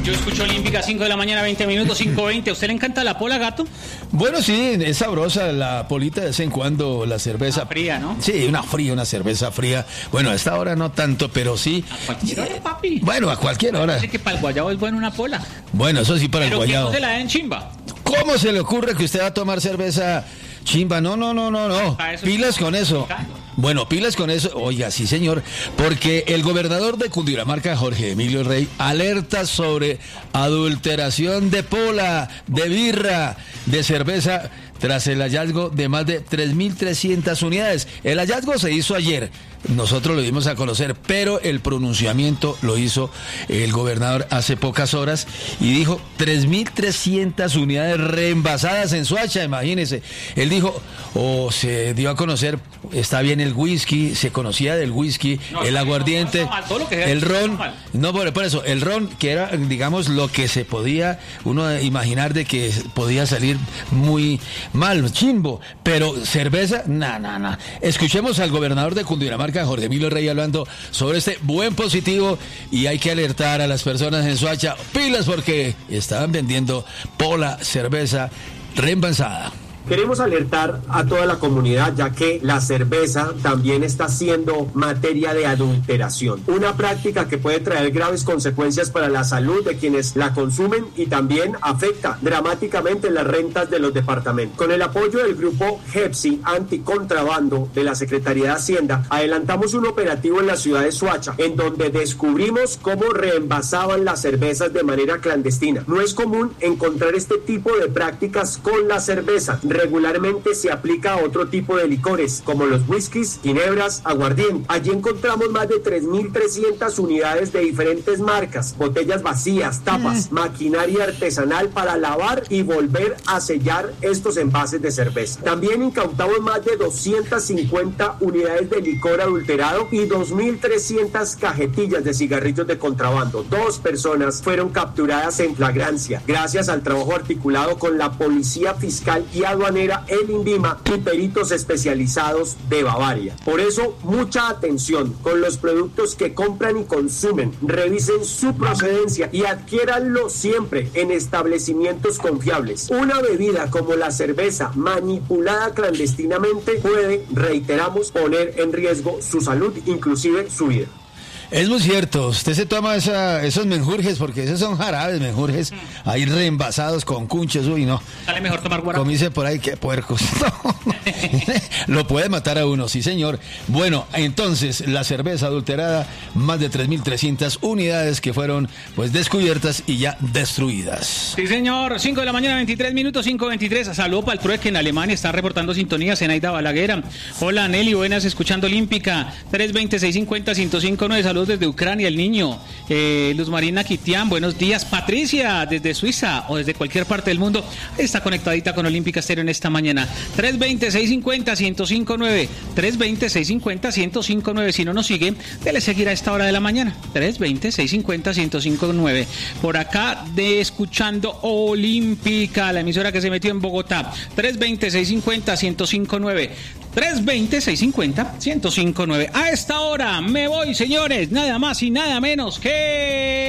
Yo escucho Olímpica, 5 de la mañana, 20 minutos, 5:20. ¿A usted le encanta la pola, gato? Bueno, sí, es sabrosa la polita de vez en cuando, la cerveza. Fría, ¿no? Sí, una cerveza fría. Bueno, a esta hora no tanto, pero sí. A cualquier hora, papi. Bueno, a cualquier hora. Parece que para el guayabo es bueno una pola. Bueno, eso sí para el guayabo. Pero ¿quién no se la da en chimba? ¿Cómo se le ocurre que usted va a tomar cerveza chimba? No. Pilas con eso. Bueno, pilas con eso. Oiga, sí, señor. Porque el gobernador de Cundinamarca, Jorge Emilio Rey, alerta sobre adulteración de pola, de birra, de cerveza, tras el hallazgo de más de 3.300 unidades. El hallazgo se hizo ayer. Nosotros lo dimos a conocer, pero el pronunciamiento lo hizo el gobernador hace pocas horas y dijo 3.300 unidades reenvasadas en Soacha, imagínense. Él dijo, se dio a conocer, está bien el whisky, se conocía del whisky, el aguardiente, el ron, no por eso, el ron, que era, digamos, lo que se podía uno imaginar de que podía salir muy mal, chimbo, pero cerveza, no. Escuchemos al gobernador de Cundinamarca, Jorge Emilio Rey, hablando sobre este buen positivo, y hay que alertar a las personas en Soacha, pilas, porque estaban vendiendo pola, cerveza reembalsada. Queremos alertar a toda la comunidad, ya que la cerveza también está siendo materia de adulteración, una práctica que puede traer graves consecuencias para la salud de quienes la consumen y también afecta dramáticamente las rentas de los departamentos. Con el apoyo del grupo GEPSI Anticontrabando de la Secretaría de Hacienda, adelantamos un operativo en la ciudad de Soacha, en donde descubrimos cómo reenvasaban las cervezas de manera clandestina. No es común encontrar este tipo de prácticas con la cerveza. Regularmente se aplica a otro tipo de licores, como los whiskies, ginebras, aguardiente. Allí encontramos más de 3.300 unidades de diferentes marcas, botellas vacías, tapas, maquinaria artesanal para lavar y volver a sellar estos envases de cerveza. También incautamos más de 250 unidades de licor adulterado y 2.300 cajetillas de cigarrillos de contrabando. 2 personas fueron capturadas en flagrancia, gracias al trabajo articulado con la Policía Fiscal y Aduanera, el INVIMA y peritos especializados de Bavaria. Por eso, mucha atención con los productos que compran y consumen. Revisen su procedencia y adquiéranlo siempre en establecimientos confiables. Una bebida como la cerveza manipulada clandestinamente puede, reiteramos, poner en riesgo su salud, inclusive su vida. Es muy cierto, usted se toma esos menjurjes, porque esos son jarabes, menjurjes, ahí reenvasados con cunches, uy, no. Sale mejor tomar guarapo. Como dice por ahí, qué puercos. Lo puede matar a uno, sí señor. Bueno, entonces, la cerveza adulterada, más de 3.300 unidades que fueron, pues, descubiertas y ya destruidas. Sí señor, 5 de la mañana, 23 minutos, 5:23. Saludo para el Trueque en Alemania, está reportando sintonía, Zenaida Balaguer. Hola Nelly, buenas, escuchando Olímpica, 320-650-1059, saludos desde Ucrania, el niño. Luz Marina Kitian, buenos días. Patricia, desde Suiza o desde cualquier parte del mundo, está conectadita con Olímpica Estéreo en esta mañana. 320-650-1059, 320-650-1059. Si no nos sigue, dele seguir a esta hora de la mañana. 320-650-1059. Por acá, de escuchando Olímpica, la emisora que se metió en Bogotá. 320-650-1059. 320-650-1059. A esta hora me voy, señores, nada más y nada menos que...